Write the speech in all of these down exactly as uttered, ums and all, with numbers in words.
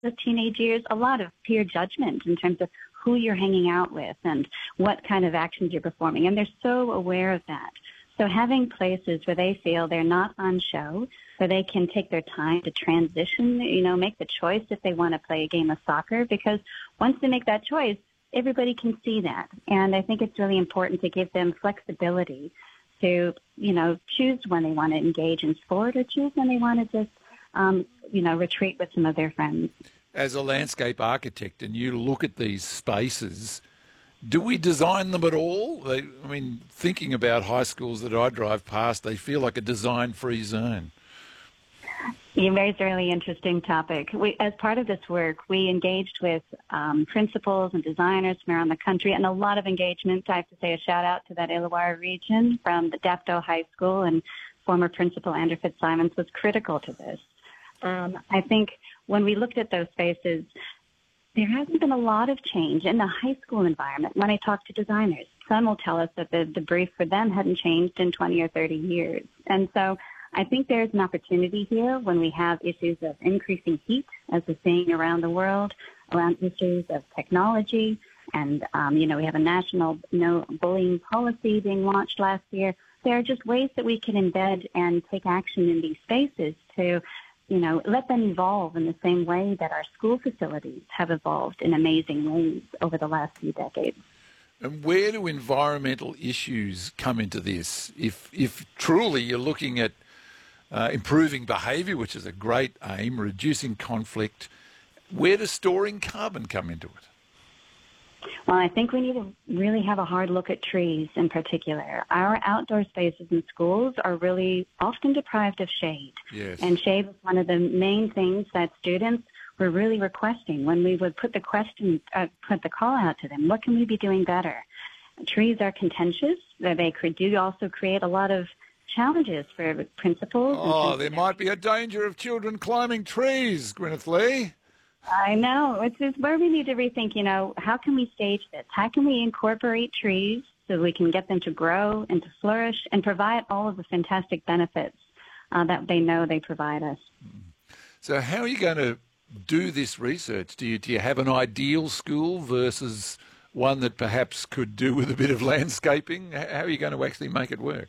the teenage years, a lot of peer judgment in terms of who you're hanging out with and what kind of actions you're performing. And they're so aware of that. So having places where they feel they're not on show, where they can take their time to transition, you know, make the choice if they want to play a game of soccer, because once they make that choice, everybody can see that. And I think it's really important to give them flexibility to, you know, choose when they want to engage in sport or choose when they want to just, um, you know, retreat with some of their friends. As a landscape architect, and you look at these spaces, do we design them at all? They, I mean, thinking about high schools that I drive past, they feel like a design-free zone. You raised a really interesting topic. We, as part of this work, we engaged with um, principals and designers from around the country, and a lot of engagement. I have to say a shout-out to that Illawarra region from the Dapto High School, and former principal Andrew Fitzsimons was critical to this. Um, I think when we looked at those spaces, there hasn't been a lot of change in the high school environment. When I talk to designers, some will tell us that the, the brief for them hadn't changed in twenty or thirty years. And so I think there's an opportunity here when we have issues of increasing heat, as we're seeing around the world, around issues of technology. And, um, you know, we have a national no bullying policy being launched last year. There are just ways that we can embed and take action in these spaces to, you know, let them evolve in the same way that our school facilities have evolved in amazing ways over the last few decades. And where do environmental issues come into this? If if truly you're looking at uh, improving behaviour, which is a great aim, reducing conflict, where does storing carbon come into it? Well, I think we need to really have a hard look at trees in particular. Our outdoor spaces in schools are really often deprived of shade. Yes. And shade was one of the main things that students were really requesting when we would put the question, uh, put the call out to them. What can we be doing better? Trees are contentious. They do also create a lot of challenges for principals. Oh, there might be a danger of children climbing trees, Gwyneth Lee. I know. It's just where we need to rethink, you know, how can we stage this? How can we incorporate trees so we can get them to grow and to flourish and provide all of the fantastic benefits uh, that they know they provide us? So how are you going to do this research? Do you, do you have an ideal school versus one that perhaps could do with a bit of landscaping? How are you going to actually make it work?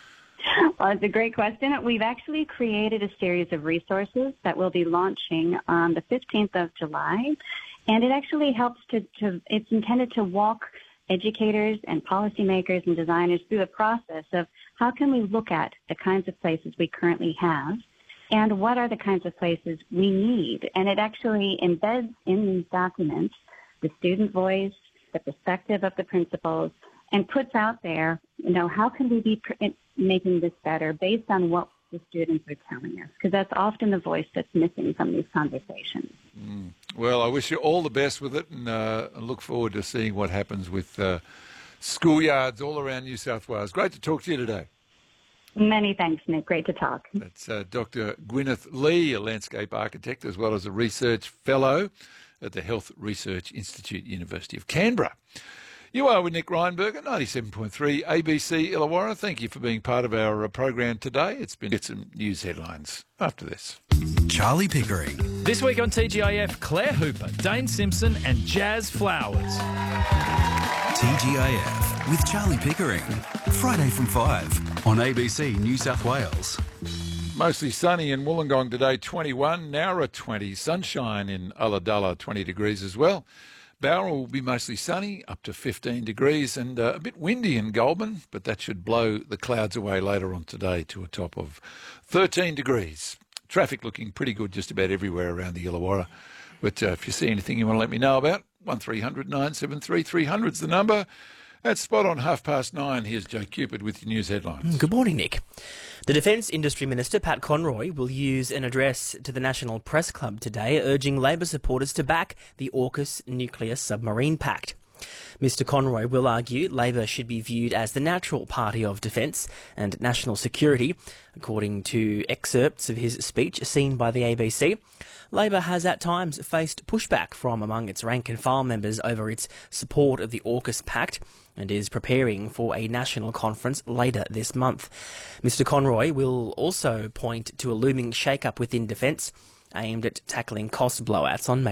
Well, it's a great question. We've actually created a series of resources that we'll be launching on the fifteenth of July. And it actually helps to, to it's intended to walk educators and policymakers and designers through the process of how can we look at the kinds of places we currently have and what are the kinds of places we need. And it actually embeds in these documents the student voice, the perspective of the principals, and puts out there, you know, how can we be pr- making this better based on what the students are telling us? Because that's often the voice that's missing from these conversations. Mm. Well, I wish you all the best with it, and uh, I look forward to seeing what happens with uh, schoolyards all around New South Wales. Great to talk to you today. Many thanks, Nick. Great to talk. That's uh, Doctor Gwyneth Lee, a landscape architect, as well as a research fellow at the Health Research Institute, University of Canberra. You are with Nick Reinberger, ninety-seven point three A B C Illawarra. Thank you for being part of our uh, program today. It's been get some news headlines after this. Charlie Pickering. This week on T G I F, Claire Hooper, Dane Simpson and Jazz Flowers. T G I F with Charlie Pickering. Friday from five on A B C New South Wales. Mostly sunny in Wollongong today, twenty-one. Nowra, twenty. Sunshine in Ulladulla, twenty degrees as well. Bowra will be mostly sunny, up to fifteen degrees, and uh, a bit windy in Goulburn, but that should blow the clouds away later on today to a top of thirteen degrees. Traffic looking pretty good just about everywhere around the Illawarra. But uh, if you see anything you want to let me know about, one three hundred nine seven three three hundred is the number. That's spot on half past nine. Here's Joe Cupid with your news headlines. Good morning, Nick. The Defence Industry Minister, Pat Conroy, will use an address to the National Press Club today, urging Labor supporters to back the AUKUS nuclear submarine pact. Mister Conroy will argue Labor should be viewed as the natural party of defence and national security, according to excerpts of his speech seen by the A B C. Labor has at times faced pushback from among its rank-and-file members over its support of the AUKUS pact and is preparing for a national conference later this month. Mister Conroy will also point to a looming shake-up within defence aimed at tackling cost blowouts on